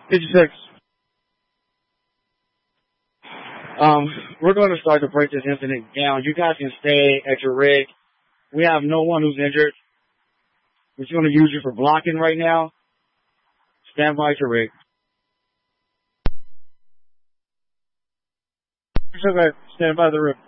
56. We're going to start to break this incident down. You guys can stay at your rig. We have no one who's injured. We're just going to use you for blocking right now. Stand by at your rig. It's okay. Stand by the rig.